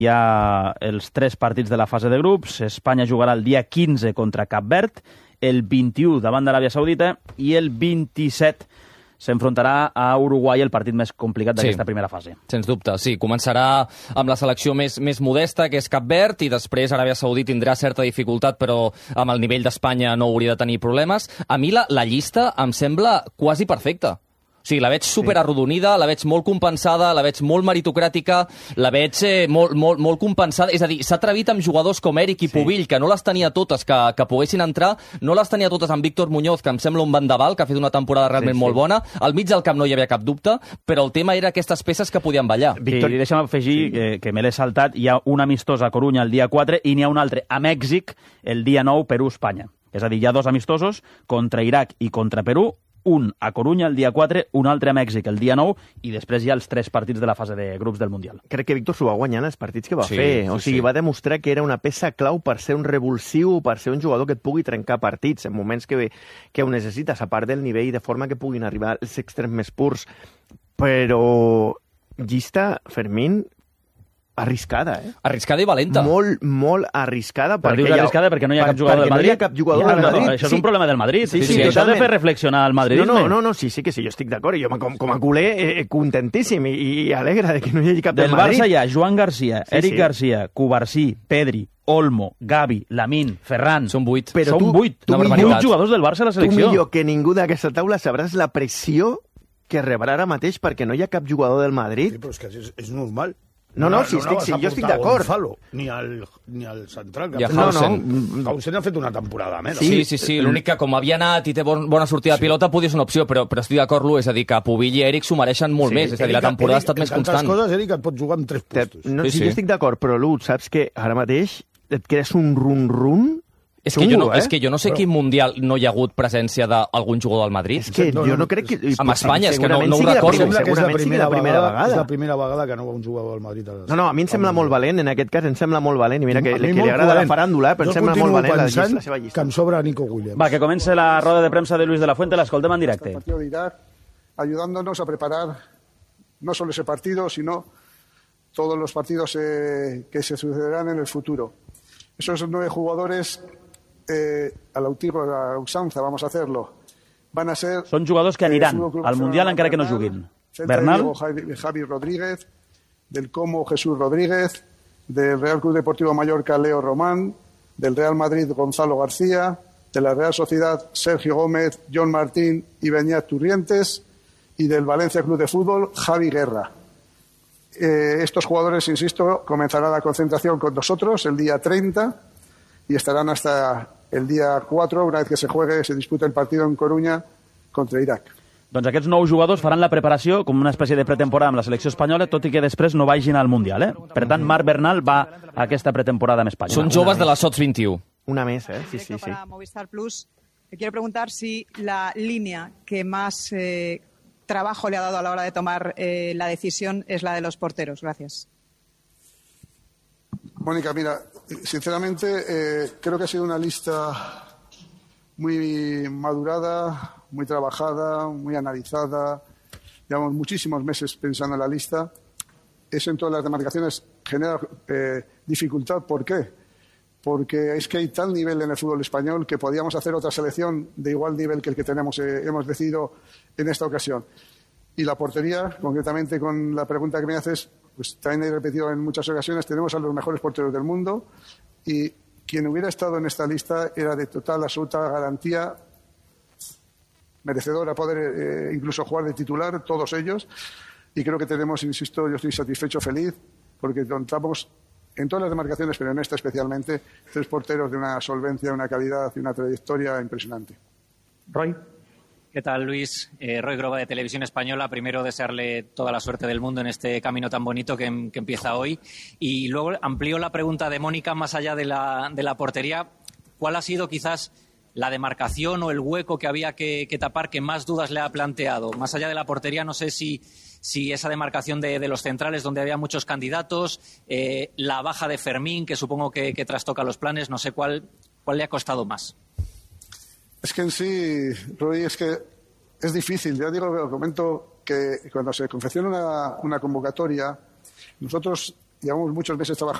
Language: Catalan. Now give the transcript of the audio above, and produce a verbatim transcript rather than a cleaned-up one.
Hi ha els tres partits de la fase de grups. Espanya jugarà el dia quinze contra Cap Verd, el vint-i-u davant d'Aràbia Saudita i el vint-i-set s'enfrontarà a Uruguai, el partit més complicat d'aquesta sí, primera fase. Sens dubte, sí. Començarà amb la selecció més, més modesta, que és Cap Verd, i després Aràbia Saudita tindrà certa dificultat, però amb el nivell d'Espanya no hauria de tenir problemes. A mi la, la llista em sembla quasi perfecta. O sigui, la veig super arrodonida, la veig molt compensada, la veig molt meritocràtica, la veig eh, molt, molt, molt compensada. És a dir, s'ha atrevit amb jugadors com Eric i sí. Pubill, que no les tenia totes, que, que poguessin entrar, no les tenia totes amb Víctor Muñoz, que em sembla un vendaval, que ha fet una temporada realment sí, sí. molt bona. Al mig del camp no hi havia cap dubte, però el tema era aquestes peces que podien ballar. Víctor, sí, deixa'm afegir sí. que, que me l'he saltat. Hi ha un amistós a Corunya el dia quatre i n'hi ha un altre a Mèxic el dia nou, Perú-Espanya. És a dir, hi ha dos amistosos contra Iraq i contra Perú, un a Corunya el dia quatre, un altre a Mèxic el dia nou, i després hi ha els tres partits de la fase de grups del Mundial. Crec que Víctor s'ho va guanyar en els partits que va sí, fer. O sí, sigui, sí. va demostrar que era una peça clau per ser un revulsiu, per ser un jugador que et pugui trencar partits en moments que, que ho necessites, a part del nivell de forma que puguin arribar els extrems més purs. Però llista, Fermín, arriscada, eh? Arriscada i valenta. Molt, molt arriscada. Però dius arriscada perquè no hi ha cap jugador del Madrid? No hi ha cap jugador ja, del Madrid. No, això és un problema del Madrid. Sí, sí, sí, sí, això ha de fer reflexionar el madridisme. No, no, no, sí, sí que sí, jo estic d'acord. Jo com, com a culer eh, contentíssim i, i alegre de que no hi hagi cap del, del Madrid. Barça hi ha Joan Garcia, sí, Eric sí. Garcia, Cubarsí, Pedri, Olmo, Gavi, Lamine, Ferran. Són vuit. Però Són tu, vuit. Tu vuit millor, jugadors del Barça a la tu selecció. millor que ningú d'aquesta taula sabràs la pressió que rebrà ara mateix perquè no hi ha cap jugador del Madrid. Sí, però és que és, és normal. No, no, si estic, si jo estic d'acord. Ni al, ni al central. I a no, Hausen. no. Hausen ha fet una temporada més. Sí, sí, sí. L'únic que com havia anat i té bon, bona sortida de pilota podia ser una opció, però, però estic d'acord, Lu, és a dir, que Pubill i Eric s'ho mereixen molt Sí, més. És a dir, la temporada ha estat més constant. En coses, Eric, et pot jugar amb tres postos. No, Sí, sí, sí. jo estic d'acord, però Lu, saps que ara mateix et quedes un run-run. És que, jo no, eh? és que jo no sé quin Mundial no hi ha hagut presència d'algun jugador del Madrid. És que No, jo no, no crec que... amb Espanya, és que no- segurament no ho sigui la recordo. primera- Sembla que és la segurament sigui primera, la primera vegada, vegada. és la primera vegada que no va un jugador del Madrid. No, no, a mi em sembla molt valent, en aquest cas em sembla molt valent, i mira que, A mi que li molt agrada valent. la faràndula, però em Jo sembla continuo molt valent la, pensant llista, la seva llista. que em sobra Nico Williams. Va, que comença la roda de premsa de Luis de la Fuente, l'escoltem en directe. El partido de Irak, ayudándonos a preparar no solo ese partido, sino todos los partidos eh, que se sucederán en el futuro. Esos nueve jugadores, eh, a la última, a la usanza, vamos a hacerlo, van a ser... Són jugadors que aniran Club al Mundial encara que no Bernal, juguin. Celta de Bernal, Diego Javi, Javi Rodríguez, del Como Jesús Rodríguez, del Real Club Deportivo Mallorca Leo Román, del Real Madrid Gonzalo García, de la Real Sociedad Sergio Gómez, John Martín y Beñat Turrientes, y del Valencia Club de Fútbol Javi Guerra. Eh, estos jugadores, insisto, comenzarán la concentración con nosotros el día treinta y estarán hasta el día cuatro, una vez que se juegue, se dispute el partido en Coruña contra Irak. doncs aquests nou jugadors faran la preparació com una espècie de pretemporada amb la selecció espanyola, tot i que després no vagin al Mundial. Eh? Per tant, Marc Bernal va a aquesta pretemporada amb Espanya. Són joves de la Sots vint-i-u. Una més, eh? Sí, sí, sí. Para Movistar Plus, le quiero preguntar si la línea que más eh, trabajo le ha dado a la hora de tomar eh, la decisión es la de los porteros. Gracias. Mónica, mira, sinceramente eh, creo que ha sido una lista muy madurada, muy trabajada, muy analizada. Llevamos muchísimos meses pensando en la lista. Eso en todas las demarcaciones genera eh, dificultad. ¿Por qué? Porque es que hay tal nivel en el fútbol español que podíamos hacer otra selección de igual nivel que el que tenemos, eh, hemos decidido en esta ocasión. Y la portería, concretamente con la pregunta que me haces, pues también he repetido en muchas ocasiones, tenemos a los mejores porteros del mundo y quien hubiera estado en esta lista era de total, absoluta garantía, merecedor a poder eh, incluso jugar de titular, todos ellos. Y creo que tenemos, insisto, yo estoy satisfecho, feliz, porque contamos en todas las demarcaciones, pero en esta especialmente, tres porteros de una solvencia, una calidad y una trayectoria impresionante. Roy. ¿Qué tal, Luis? Eh, Roy Groba, de Televisión Española. Primero, desearle toda la suerte del mundo en este camino tan bonito que, que empieza hoy. Y luego amplío la pregunta de Mónica más allá de la, de la portería. ¿Cuál ha sido quizás la demarcación o el hueco que había que, que tapar que más dudas le ha planteado? Más allá de la portería, no sé si, si esa demarcación de, de los centrales, donde había muchos candidatos, eh, la baja de Fermín, que supongo que, que trastoca los planes, no sé cuál, cuál le ha costado más. Es que en sí, Roy, es que es difícil. Ya digo, lo comento que cuando se confecciona una, una convocatoria, nosotros llevamos muchos meses trabajando